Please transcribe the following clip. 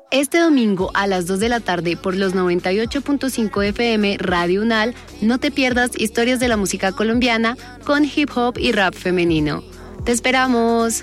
Este domingo a las 2 de la tarde por los 98.5 FM Radio UNAL, no te pierdas historias de la música colombiana con hip hop y rap femenino. ¡Te esperamos!